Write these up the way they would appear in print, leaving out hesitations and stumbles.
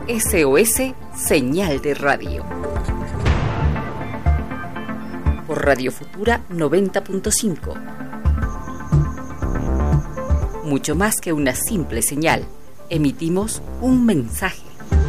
SOS Señal de Radio. Por Radio Futura 90.5. Mucho más que una simple señal, emitimos un mensaje.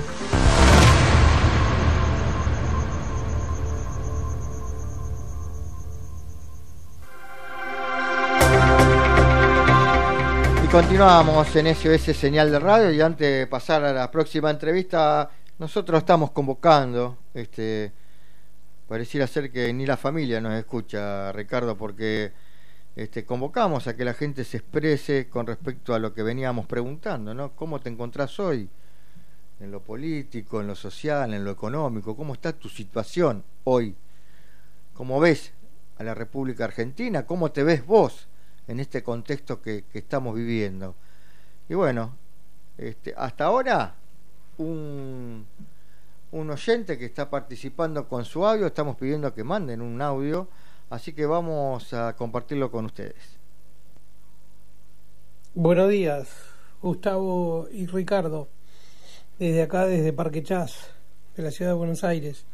Continuamos en SOS Señal de Radio y antes de pasar a la próxima entrevista, nosotros estamos convocando, pareciera ser que ni la familia nos escucha, Ricardo, porque convocamos a que la gente se exprese con respecto a lo que veníamos preguntando, ¿no? ¿Cómo te encontrás hoy? En lo político, en lo social, en lo económico, ¿cómo está tu situación hoy? ¿Cómo ves a la República Argentina? ¿Cómo te ves vos en este contexto que estamos viviendo? Y bueno, hasta ahora un oyente que está participando con su audio, estamos pidiendo que manden un audio, así que vamos a compartirlo con ustedes. Buenos días, Gustavo y Ricardo, desde acá, desde Parque Chas, de la ciudad de Buenos Aires.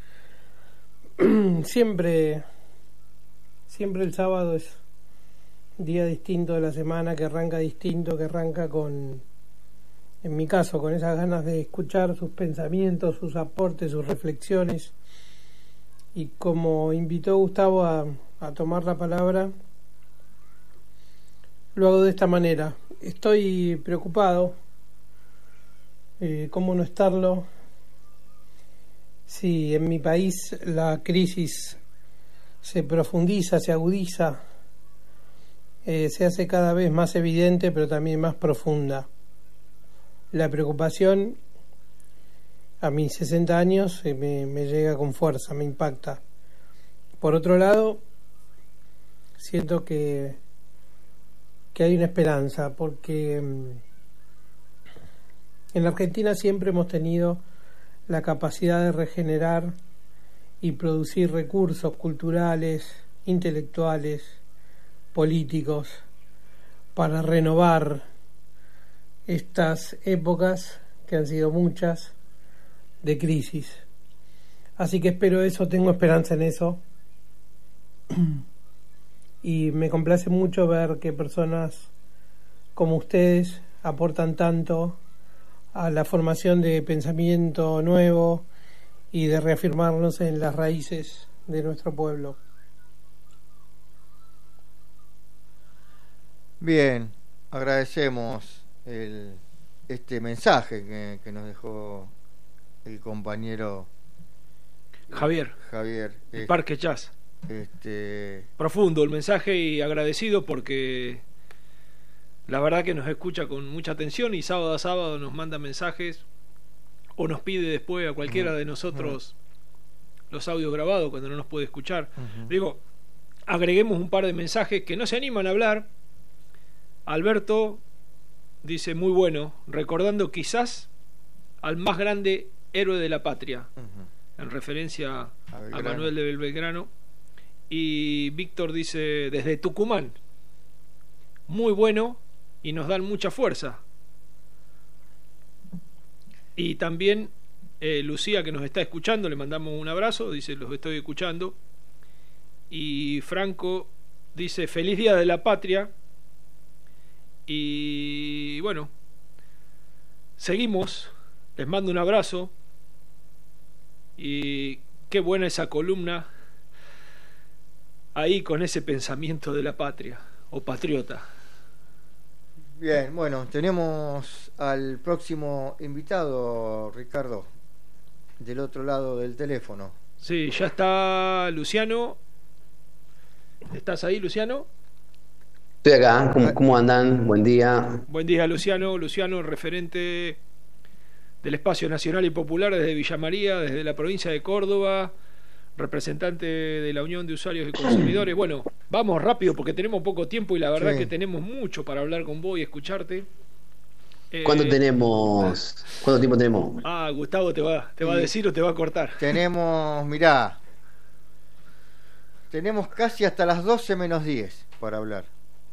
siempre el sábado es día distinto de la semana, que arranca distinto, que arranca con, en mi caso, con esas ganas de escuchar sus pensamientos, sus aportes, sus reflexiones. Y como invitó Gustavo a tomar la palabra, lo hago de esta manera. Estoy preocupado, ¿cómo no estarlo? Si en mi país la crisis se profundiza, se agudiza, se hace cada vez más evidente, pero también más profunda. La preocupación a mis 60 años me llega con fuerza, me impacta. Por otro lado, siento que hay una esperanza, porque en la Argentina siempre hemos tenido la capacidad de regenerar y producir recursos culturales, intelectuales, políticos, para renovar estas épocas, que han sido muchas, de crisis. Así que espero eso, tengo esperanza en eso. Y me complace mucho ver que personas como ustedes aportan tanto a la formación de pensamiento nuevo y de reafirmarnos en las raíces de nuestro pueblo. Bien, agradecemos este mensaje que nos dejó el compañero Javier, Parque Chas. Profundo el mensaje y agradecido, porque la verdad que nos escucha con mucha atención y sábado a sábado nos manda mensajes o nos pide después a cualquiera de nosotros los audios grabados cuando no nos puede escuchar. Digo, agreguemos un par de mensajes que no se animan a hablar. Alberto dice: muy bueno, recordando quizás al más grande héroe de la patria, en referencia a Manuel de Belgrano. Y Víctor dice: desde Tucumán, muy bueno y nos dan mucha fuerza. Y también Lucía, que nos está escuchando, le mandamos un abrazo, dice: los estoy escuchando. Y Franco dice: feliz día de la patria. Y bueno, seguimos, les mando un abrazo. Y qué buena esa columna ahí, con ese pensamiento de la patria o patriota. Bien, bueno, tenemos al próximo invitado, Ricardo, del otro lado del teléfono. Sí, ya está Luciano. ¿Estás ahí, Luciano? Estoy acá, ¿cómo andan? Buen día. Buen día, Luciano. Luciano, referente del Espacio Nacional y Popular desde Villa María, desde la provincia de Córdoba, representante de la Unión de Usuarios y Consumidores. Bueno, vamos rápido porque tenemos poco tiempo y la verdad que tenemos mucho para hablar con vos y escucharte. ¿Cuánto tiempo tenemos? Gustavo te va a decir o te va a cortar. Tenemos casi hasta las 12 menos 10 para hablar.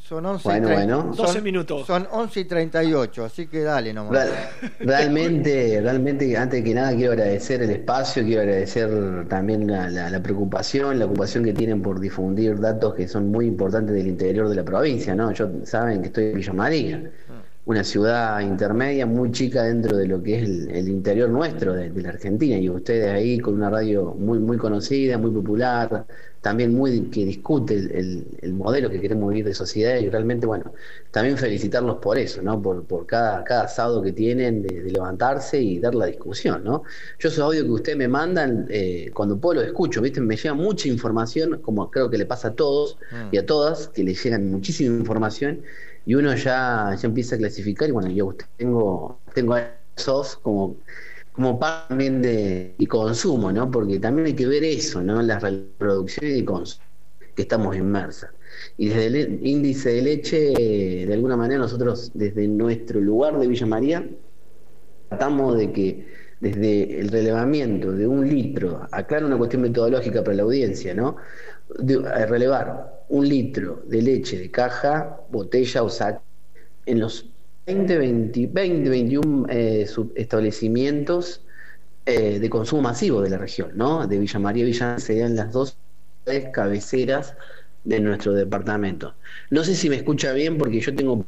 Son 11 bueno. 12 minutos. Son 11:38, así que dale nomás. Realmente, antes que nada quiero agradecer el espacio, quiero agradecer también la preocupación, la ocupación que tienen por difundir datos que son muy importantes del interior de la provincia, ¿no? Saben que estoy en Villa María, una ciudad intermedia muy chica dentro de lo que es el interior nuestro de la Argentina, y ustedes ahí con una radio muy conocida, muy popular, también que discute el modelo que queremos vivir de sociedad, y realmente, bueno, también felicitarlos por eso, ¿no? Por cada sábado que tienen de levantarse y dar la discusión, ¿no? Yo esos audios que ustedes me mandan, cuando puedo los escucho, ¿viste? Me llega mucha información, como creo que le pasa a todos y a todas, que les llegan muchísima información, y uno ya empieza a clasificar, y bueno, yo tengo esos como parte también y consumo, ¿no? Porque también hay que ver eso, ¿no? Las reproducciones y consumo que estamos inmersas. Y desde el índice de leche, de alguna manera nosotros desde nuestro lugar de Villa María tratamos de que desde el relevamiento de 1 litro, aclaro una cuestión metodológica para la audiencia, ¿no? Relevar 1 litro de leche de caja, botella o saco en los 21 establecimientos de consumo masivo de la región, ¿no? De Villa María y Villa serían las 2 cabeceras de nuestro departamento. No sé si me escucha bien porque yo tengo...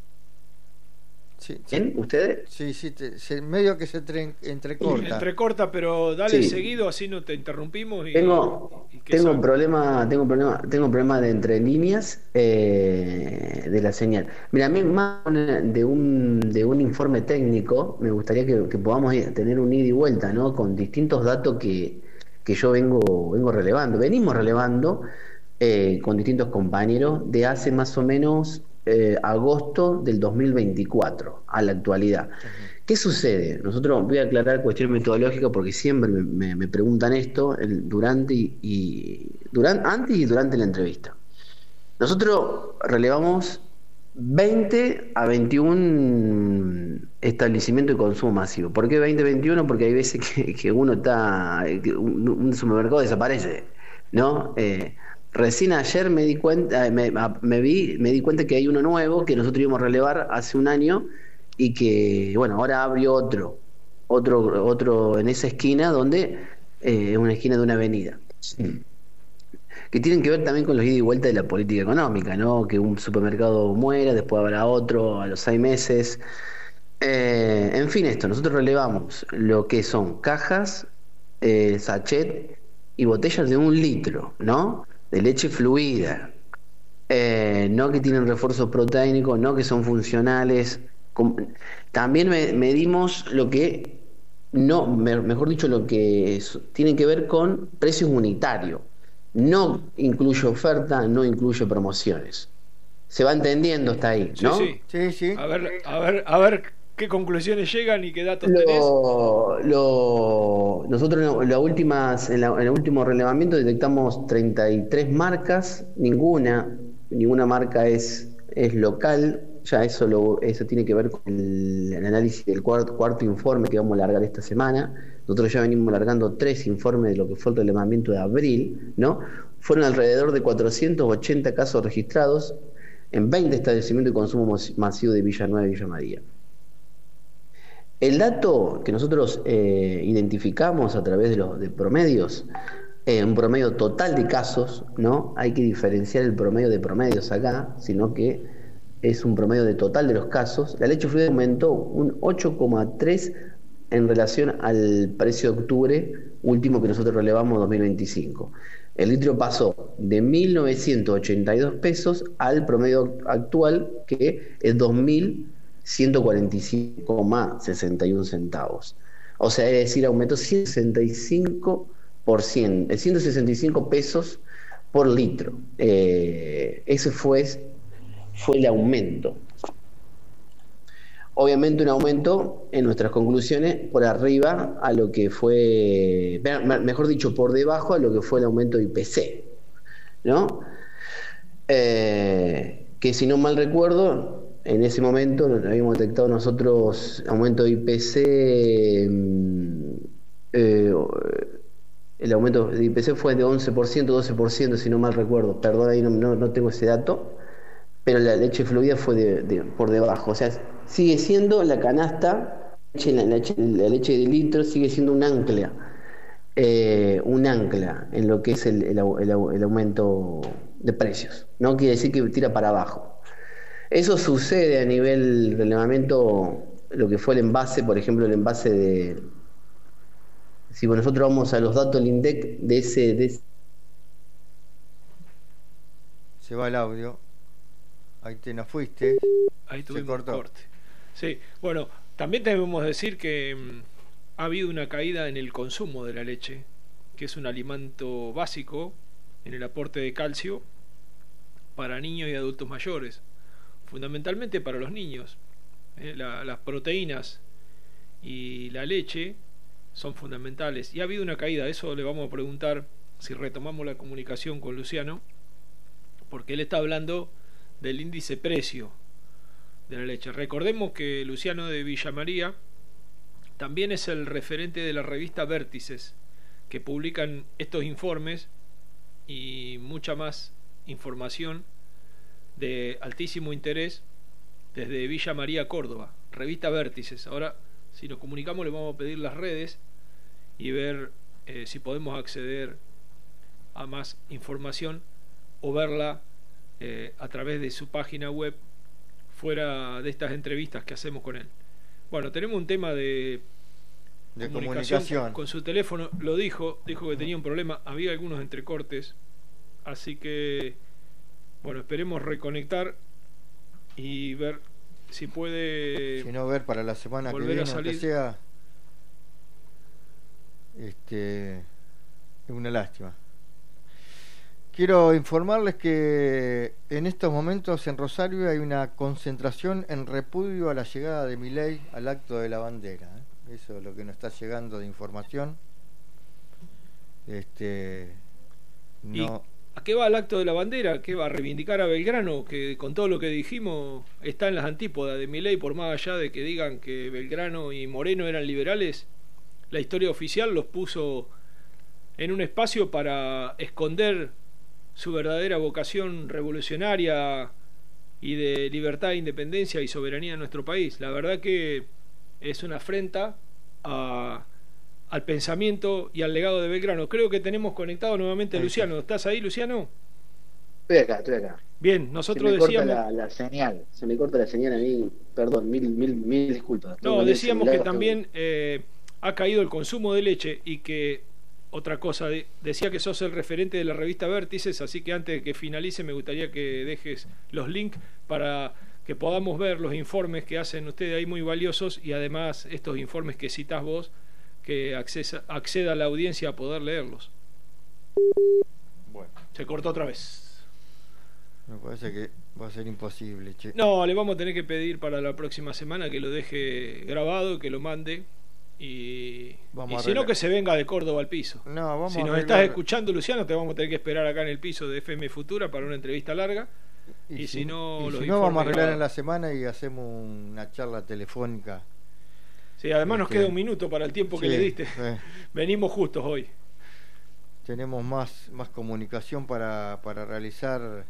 ¿Bien? ¿Ustedes? Sí, medio que se entrecorta. Entrecorta, pero dale seguido, así no te interrumpimos. Tengo un problema de entre líneas de la señal. Mira, a mí más de un informe técnico, me gustaría que podamos tener un ida y vuelta, ¿no? Con distintos datos que yo venimos relevando con distintos compañeros de hace más o menos agosto del 2024 a la actualidad. ¿Qué sucede? Nosotros, voy a aclarar cuestión metodológica porque siempre me preguntan esto antes y durante la entrevista. Nosotros relevamos 20 a 21 establecimientos de consumo masivo. ¿Por qué 20 a 21? Porque hay veces que un supermercado desaparece, ¿no? Recién ayer me di cuenta que hay uno nuevo que nosotros íbamos a relevar hace un año, y que, bueno, ahora abrió otro en esa esquina, donde es una esquina de una avenida. Que tienen que ver también con los ida y vuelta de la política económica, ¿no? Que un supermercado muera, después habrá otro a los 6 meses. En fin, nosotros relevamos lo que son cajas, sachet y botellas de 1 litro, ¿no? De leche fluida, no que tienen refuerzo proteínico, no que son funcionales. También medimos lo que tiene que ver con precios unitarios. No incluye oferta, no incluye promociones. Se va entendiendo hasta ahí, ¿no? Sí. A ver qué conclusiones llegan y qué datos tenés. Nosotros en el último relevamiento detectamos 33 marcas, ninguna marca es local. Ya eso tiene que ver con el análisis del cuarto informe que vamos a largar esta semana. Nosotros ya venimos largando 3 informes de lo que fue el relevamiento de abril, ¿no? Fueron alrededor de 480 casos registrados en 20 establecimientos de consumo masivo de Villa Nueva y Villa María. El dato que nosotros identificamos a través de promedios, un promedio total de casos, ¿no? Hay que diferenciar el promedio de promedios acá, sino que es un promedio de total de los casos. La leche fluida aumentó un 8,3 en relación al precio de octubre último que nosotros relevamos 2025. El litro pasó de 1.982 pesos al promedio actual, que es 2.145,61 centavos. O sea, es decir, aumentó 165 pesos por litro. Ese fue el aumento. Obviamente un aumento en nuestras conclusiones por arriba a lo que fue, mejor dicho, por debajo a lo que fue el aumento de IPC, ¿no? Que si no mal recuerdo, en ese momento habíamos detectado nosotros aumento de IPC, el aumento de IPC fue de 11%, 12%, si no mal recuerdo, perdón, ahí no tengo ese dato. pero la leche fluida fue por debajo. O sea, sigue siendo la canasta, la leche de litro sigue siendo un ancla en lo que es el aumento de precios. No quiere decir que tira para abajo. Eso sucede a nivel relevamiento, lo que fue el envase, por ejemplo, el envase de... Si nosotros vamos a los datos del INDEC de ese... Se va el audio. Ahí te nos fuiste. Ahí tuvimos un corte. Sí, bueno, también debemos decir que ha habido una caída en el consumo de la leche, que es un alimento básico en el aporte de calcio para niños y adultos mayores, fundamentalmente para los niños. Las proteínas y la leche son fundamentales, y ha habido una caída. Eso le vamos a preguntar si retomamos la comunicación con Luciano, porque él está hablando del índice precio de la leche. Recordemos que Luciano de Villa María también es el referente de la revista Vértices, que publican estos informes y mucha más información de altísimo interés desde Villa María, Córdoba. Revista Vértices. Ahora, si nos comunicamos, le vamos a pedir las redes y ver si podemos acceder a más información o verla a través de su página web, fuera de estas entrevistas que hacemos con él. Bueno, tenemos un tema de comunicación con su teléfono. Lo dijo que tenía un problema, había algunos entrecortes, así que bueno, esperemos reconectar y ver si puede, si no, ver para la semana que viene, aunque sea. Es una lástima. Quiero informarles que en estos momentos en Rosario hay una concentración en repudio a la llegada de Milei al acto de la bandera. Eso es lo que nos está llegando de información. No. ¿Y a qué va el acto de la bandera? ¿Qué va a reivindicar a Belgrano? Que con todo lo que dijimos está en las antípodas de Milei, por más allá de que digan que Belgrano y Moreno eran liberales. La historia oficial los puso en un espacio para esconder su verdadera vocación revolucionaria y de libertad, independencia y soberanía en nuestro país. La verdad que es una afrenta al pensamiento y al legado de Belgrano. Creo que tenemos conectado nuevamente a Luciano. ¿Estás ahí, Luciano? Estoy acá. Bien, nosotros decíamos... Se me corta la señal a mí, perdón, mil disculpas. No, decíamos que también ha caído el consumo de leche y que... Otra cosa, decía que sos el referente de la revista Vértices, así que antes de que finalice me gustaría que dejes los links para que podamos ver los informes que hacen ustedes ahí, muy valiosos, y además estos informes que citás vos, que acceda a la audiencia a poder leerlos. Bueno. Se cortó otra vez. Me parece que va a ser imposible, che. No, le vamos a tener que pedir para la próxima semana que lo deje grabado, que lo mande. Y si no, que se venga de Córdoba al piso. Si nos estás escuchando, Luciano, te vamos a tener que esperar acá en el piso de FM Futura para una entrevista larga. Y si no, vamos a arreglar en la semana y hacemos una charla telefónica. Sí, además nos queda un minuto para el tiempo que le diste. Venimos justos hoy. Tenemos más comunicación para realizar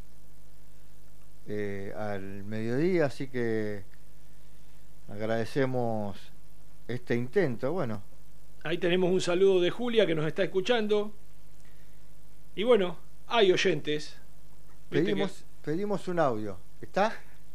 al mediodía, así que agradecemos este intento. Bueno, ahí tenemos un saludo de Julia que nos está escuchando. Y bueno, hay oyentes. Pedimos un audio. ¿Está?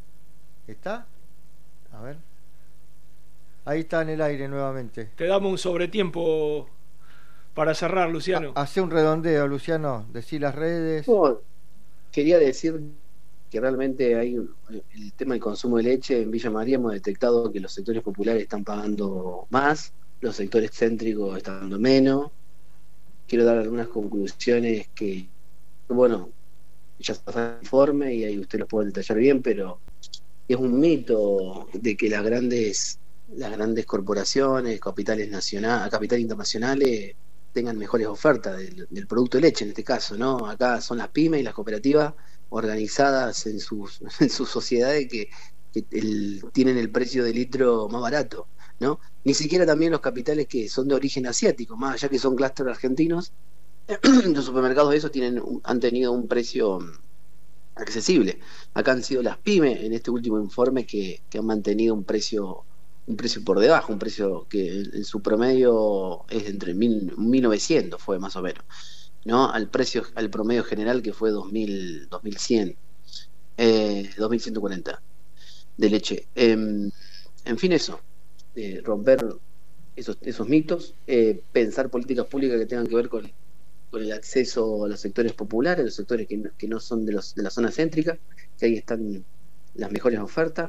A ver. Ahí está en el aire nuevamente. Te damos un sobretiempo para cerrar, Luciano. Hace un redondeo, Luciano. Decí las redes. Quería decir que realmente hay el tema del consumo de leche. En Villa María hemos detectado que los sectores populares están pagando más, los sectores céntricos están dando menos. Quiero dar algunas conclusiones que, bueno, ya se pasa el informe y ahí usted los puede detallar bien, pero es un mito de que las grandes corporaciones, capitales internacionales tengan mejores ofertas del producto de leche, en este caso, ¿no? Acá son las pymes y las cooperativas organizadas en sus sociedades que tienen el precio de litro más barato, ¿no? Ni siquiera también los capitales que son de origen asiático, más allá que son clústeres argentinos, los supermercados de esos han tenido un precio accesible. Acá han sido las pymes en este último informe que han mantenido un precio por debajo, un precio que en su promedio es entre 1900 fue más o menos, ¿no? Al promedio general que fue 2100, 2140 de leche. En fin, eso, romper esos mitos, pensar políticas públicas que tengan que ver con el acceso a los sectores populares, los sectores que no son de la zona céntrica, que ahí están las mejores ofertas.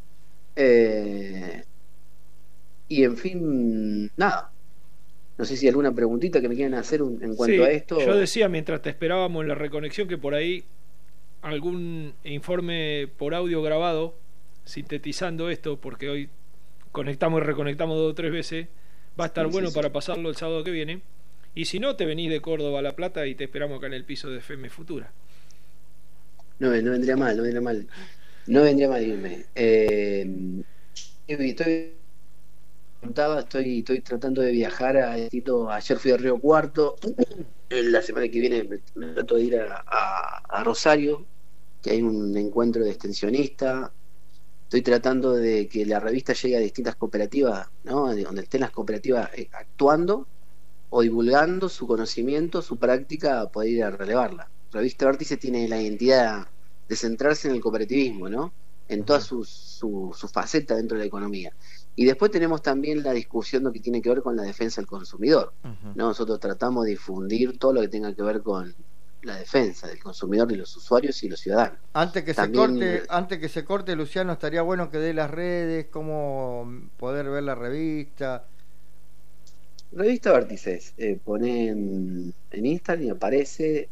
Y en fin, nada. No sé si hay alguna preguntita que me quieran hacer en cuanto a esto. Yo decía mientras te esperábamos en la reconexión que por ahí algún informe por audio grabado sintetizando esto, porque hoy conectamos y reconectamos 2 o 3 veces, va a estar bueno para pasarlo el sábado que viene. Y si no, te venís de Córdoba a La Plata y te esperamos acá en el piso de FM Futura. No vendría mal. No vendría mal irme. Estoy tratando de viajar ayer fui a Río Cuarto, la semana que viene me trato de ir a Rosario, que hay un encuentro de extensionistas. Estoy tratando de que la revista llegue a distintas cooperativas, ¿no? Donde estén las cooperativas actuando o divulgando su conocimiento, su práctica, a poder ir a relevarla. La revista Vértice tiene la identidad de centrarse en el cooperativismo, ¿no? En todas su faceta dentro de la economía. Y después tenemos también la discusión de lo que tiene que ver con la defensa del consumidor, ¿no? Nosotros tratamos de difundir todo lo que tenga que ver con la defensa del consumidor, de los usuarios y los ciudadanos. Antes que se corte, Luciano, estaría bueno que dé las redes, cómo poder ver la revista. Revista Vértices, poné en Instagram y aparece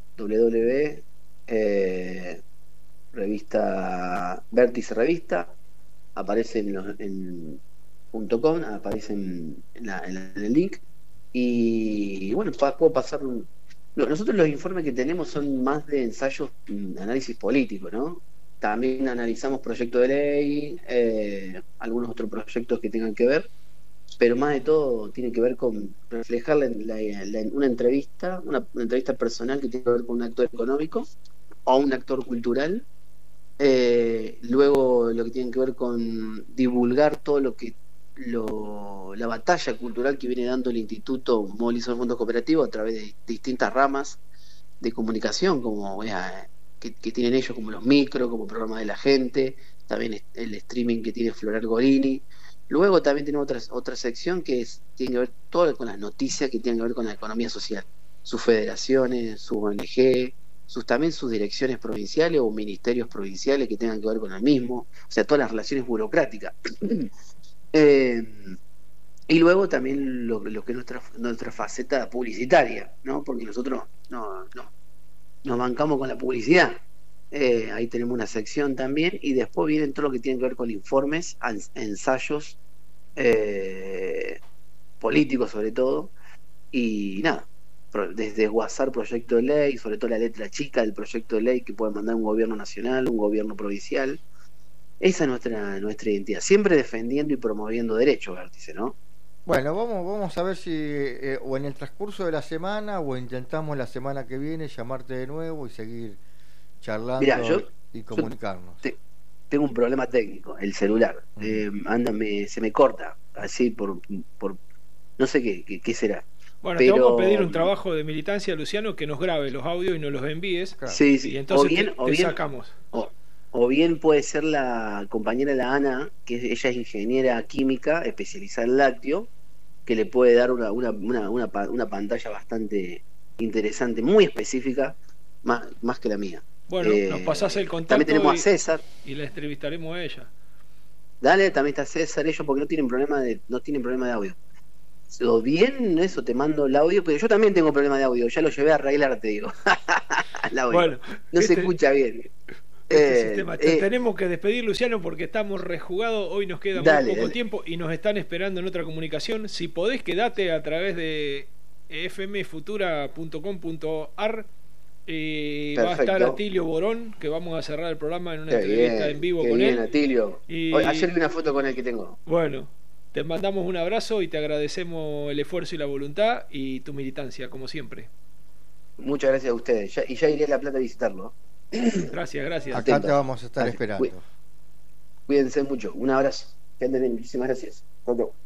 revista Vértice Revista, aparece en .com, aparece en el link, y bueno, puedo pasar nosotros los informes que tenemos son más de ensayos, análisis político, ¿no? También analizamos proyectos de ley, algunos otros proyectos que tengan que ver, pero más de todo tiene que ver con reflejar una entrevista personal que tiene que ver con un actor económico o un actor cultural. Luego lo que tiene que ver con divulgar todo la batalla cultural que viene dando el Instituto Movilizador de Fondos Cooperativos a través de distintas ramas de comunicación, como que tienen ellos, como los micros, como programa de la gente, también el streaming que tiene Florar Gorini. Luego también tenemos otra sección que tiene que ver todo con las noticias que tienen que ver con la economía social, sus federaciones, sus ONG, también sus direcciones provinciales o ministerios provinciales que tengan que ver con el mismo, o sea, todas las relaciones burocráticas. Y luego también lo que es nuestra faceta publicitaria, ¿no? Porque nosotros nos bancamos con la publicidad. Ahí tenemos una sección también, y después vienen todo lo que tiene que ver con informes, ensayos políticos sobre todo, y nada, desde WhatsApp, proyecto de ley, sobre todo la letra chica del proyecto de ley que puede mandar un gobierno nacional, un gobierno provincial. Esa es nuestra identidad, siempre defendiendo y promoviendo derechos, Vértice, ¿no? Bueno, vamos a ver si o en el transcurso de la semana o intentamos la semana que viene llamarte de nuevo y seguir charlando. Mirá, y comunicarnos. Tengo un problema técnico, el celular. Se me corta, así por no sé qué será. Bueno, te vamos a pedir un trabajo de militancia, Luciano, que nos grabe los audios y nos los envíes. Claro. Sí. Y entonces te sacamos. O bien puede ser la compañera, la Ana, que ella es ingeniera química especializada en lácteo, que le puede dar una pantalla bastante interesante, muy específica, más que la mía. Bueno, nos pasás el contacto. También tenemos a César. Y la entrevistaremos a ella. Dale, también está César, ellos, porque no tienen problema de audio. O bien, eso, te mando el audio, pero yo también tengo problema de audio, ya lo llevé a arreglar, te digo. Bueno, no se escucha bien. Sistema. Tenemos que despedir, Luciano, porque estamos rejugados. Hoy nos queda muy poco tiempo y nos están esperando en otra comunicación. Si podés, quedate a través de fmfutura.com.ar. Va a estar Atilio Borón, que vamos a cerrar el programa en una entrevista en vivo con él. Atilio. Ayer vi una foto con él que tengo. Bueno, te mandamos un abrazo y te agradecemos el esfuerzo y la voluntad y tu militancia, como siempre. Muchas gracias a ustedes. Ya iré a La Plata a visitarlo. Gracias. Acá te vamos a estar esperando. Cuídense mucho. Un abrazo. Muchísimas gracias. Chau, chau.